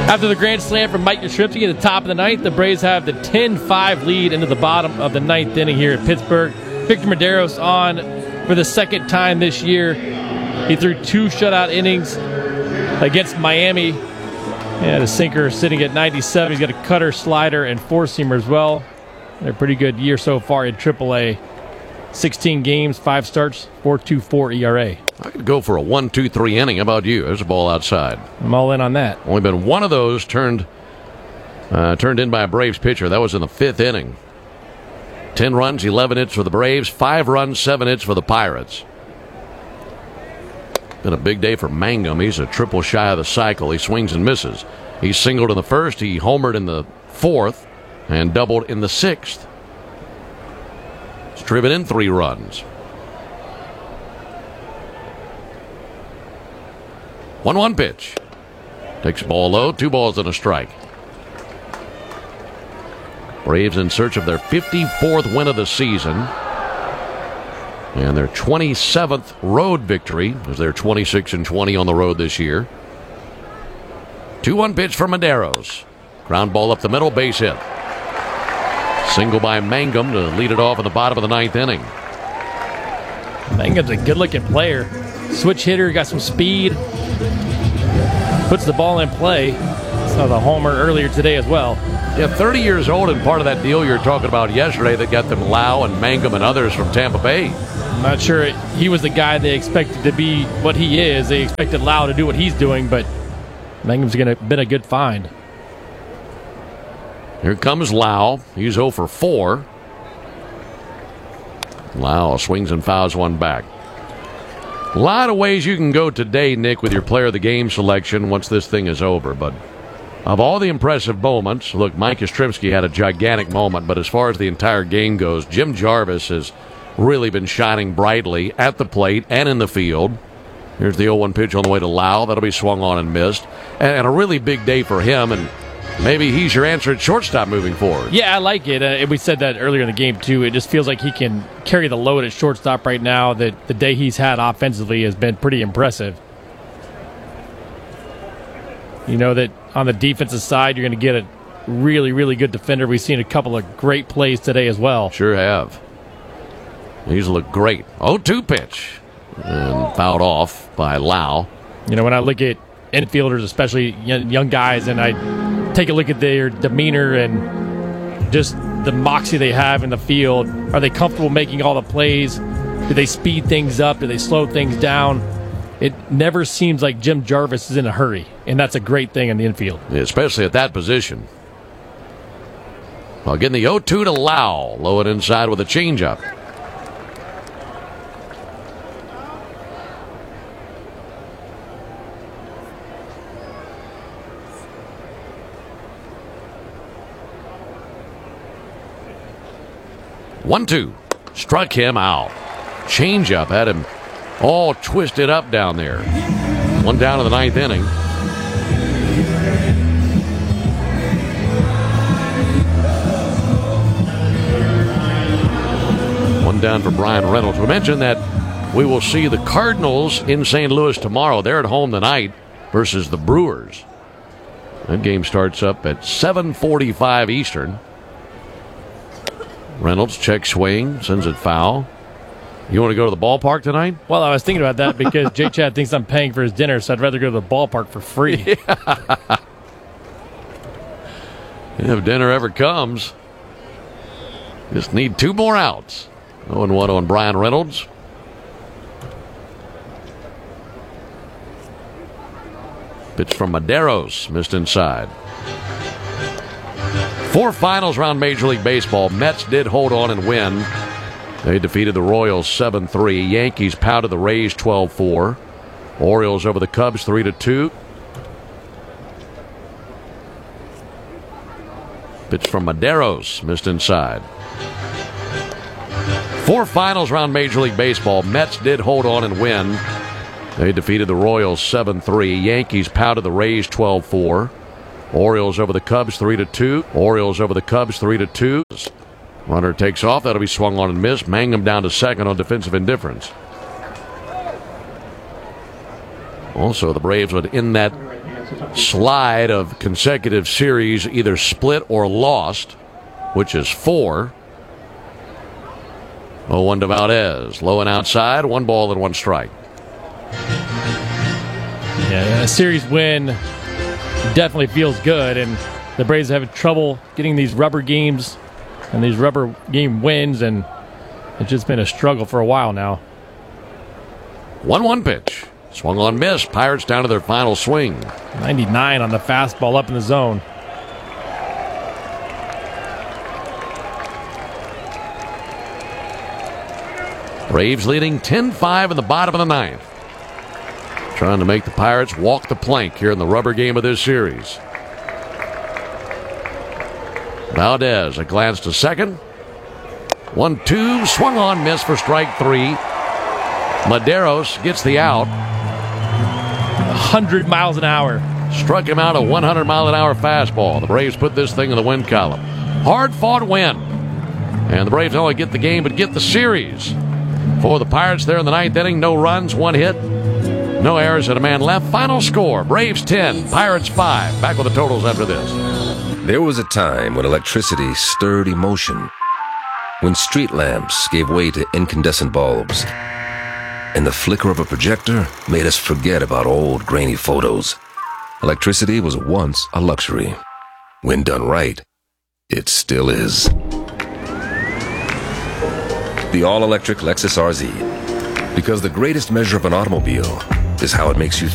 After the grand slam from Mike Yastrzemski at the top of the ninth, the Braves have the 10-5 lead into the bottom of the ninth inning here at Pittsburgh. Victor Mederos on for the second time this year. He threw 2 shutout innings against Miami. And the sinker sitting at 97. He's got a cutter, slider, and four-seamer as well. They're a pretty good year so far in AAA. 16 games, 5 starts, 4.24 ERA. I could go for a 1-2-3 inning. How about you? There's a ball outside. I'm all in on that. Only been one of those turned in by a Braves pitcher. That was in the 5th inning. 10 runs, 11 hits for the Braves. 5 runs, 7 hits for the Pirates. Been a big day for Mangum. He's a triple shy of the cycle. He swings and misses. He singled in the 1st. He homered in the 4th and doubled in the 6th. He's driven in 3 runs. 1-1 pitch. Takes the ball low. 2 balls and a strike. Braves in search of their 54th win of the season. And their 27th road victory, as they're 26-20 on the road this year. 2-1 pitch for Mederos. Ground ball up the middle, base hit. Single by Mangum to lead it off in the bottom of the 9th inning. Mangum's a good-looking player. Switch hitter, got some speed. Puts the ball in play. Saw the homer earlier today as well. Yeah, 30 years old, and part of that deal you were talking about yesterday that got them Lau and Mangum and others from Tampa Bay. I'm not sure he was the guy they expected to be what he is. They expected Lau to do what he's doing, but Mangum's been a good find. Here comes Lau. He's 0 for 4. Lau swings and fouls one back. A lot of ways you can go today, Nick, with your player of the game selection once this thing is over. But of all the impressive moments, look, Mike Yastrzemski had a gigantic moment, but as far as the entire game goes, Jim Jarvis has really been shining brightly at the plate and in the field. Here's the 0-1 pitch on the way to Lau. That'll be swung on and missed. And a really big day for him, and maybe he's your answer at shortstop moving forward. Yeah, I like it. We said that earlier in the game, too. It just feels like he can carry the load at shortstop right now. That the day he's had offensively has been pretty impressive. You know that on the defensive side, you're going to get a really, really good defender. We've seen a couple of great plays today as well. Sure have. He's looked great. 0-2 pitch. And fouled off by Lau. You know, when I look at infielders, especially young guys, and I take a look at their demeanor and just the moxie they have in the field, are they comfortable making all the plays? Do they speed things up? Do they slow things down? It never seems like Jim Jarvis is in a hurry, and that's a great thing in the infield. Yeah, especially at that position. Well, getting the 0-2 to Lau. Low and inside with a changeup. One-two. Struck him out. Changeup had him all twisted up down there. One down to the 9th inning. One down for Brian Reynolds. We mentioned that we will see the Cardinals in St. Louis tomorrow. They're at home tonight versus the Brewers. That game starts up at 7:45 Eastern. Reynolds check swing, sends it foul. You want to go to the ballpark tonight? Well, I was thinking about that because Jay Chad thinks I'm paying for his dinner, so I'd rather go to the ballpark for free. Yeah. If dinner ever comes, just need 2 more outs. 0-1 on Brian Reynolds. Pitch from Mederos, missed inside. 4 finals round Major League Baseball. Mets did hold on and win. They defeated the Royals 7-3. Yankees pounded the Rays 12-4. Orioles over the Cubs 3-2. Pitch from Mederos, missed inside. 4 finals round Major League Baseball. Mets did hold on and win. They defeated the Royals 7-3. Yankees pounded the Rays 12-4. Orioles over the Cubs 3-2. Orioles over the Cubs 3-2. Runner takes off. That'll be swung on and missed. Mangum down to second on defensive indifference. Also, the Braves would end that slide of consecutive series either split or lost, which is 4. 0-1 to Valdez. Low and outside, 1 ball and 1 strike. Yeah, a series win definitely feels good, and the Braves are having trouble getting these rubber games and these rubber game wins, and it's just been a struggle for a while now. 1-1 pitch. Swung on, miss. Pirates down to their final swing. 99 on the fastball up in the zone. Braves leading 10-5 in the bottom of the 9th. Trying to make the Pirates walk the plank here in the rubber game of this series. Valdez, a glance to second. 1-2, swung on, miss for strike 3. Medeiros gets the out. 100 miles an hour. Struck him out a 100-mile-an-hour fastball. The Braves put this thing in the win column. Hard-fought win. And the Braves not only get the game, but get the series. For the Pirates there in the 9th inning, no runs, 1 hit, no errors, and a man left. Final score, Braves 10, Pirates 5. Back with the totals after this. There was a time when electricity stirred emotion, when street lamps gave way to incandescent bulbs, and the flicker of a projector made us forget about old grainy photos. Electricity was once a luxury. When done right, it still is. The all-electric Lexus RZ. Because the greatest measure of an automobile is how it makes you